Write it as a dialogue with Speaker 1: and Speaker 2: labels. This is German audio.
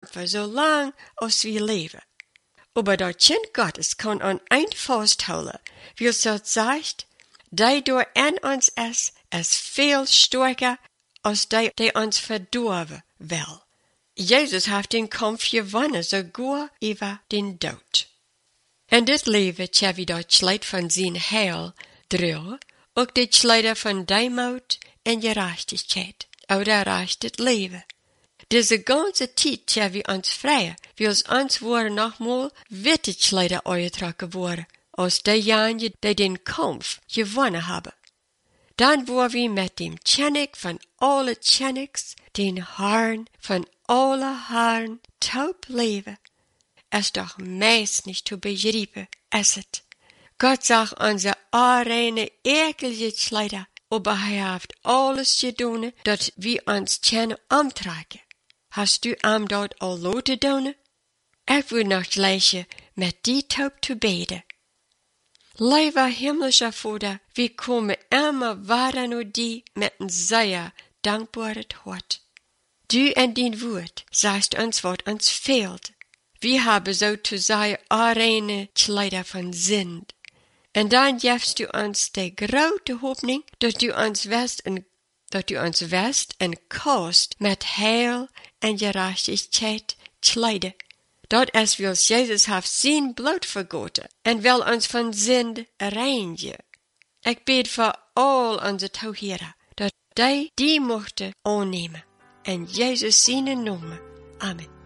Speaker 1: kämpfen, solange als wir leben. Aber das Kind Gottes kann an ein festhouden, wie es dort sagt, die door in uns ist viel stärker als die uns verdorven will. Jesus hat den Kampf gewonnen, sogar über den Tod. En dit leven tja wie dat sleit van zijn heil droeg, ook dit slijden van deimout en gerechtigheid, oder recht het leven. Diese ganze tijd tja wie ons vrije, wie ons worden nogmaal witte slijden uitgetrokken worden, als die jaren die den Kampf gewonnen hebben. Dan worden we met dem Tjennik van alle Tjenniks, den Herrn van alle Herren, taub leven. Es doch meist nicht zu begreifen, ist es. Gott sagt unser reine, ekelige Schleider, aber hat alles getan, dat wir uns können umtragen. Hast du dort all laten doen? Ich will noch gleich mit die Taub zu beten. Lieber himmlischer Vater, wir kommen immer weiter nur die mit ein sehr dankbares Hort. Du in dein Wort sagst uns, was uns fehlt. Wir haben sozusagen reine Kleider von Sünd. Und dann gibst du uns die große Hoffnung, dass du uns wirst und Kost mit Heil und Gerechtigkeit kleiden. Dort ist, weil Jesus hat sein Blut vergoten und will uns von Sünd reinigen. Ich bete für all unsere Zuhörer, dass die mochten annehmen. In Jesus seinen Namen. Amen.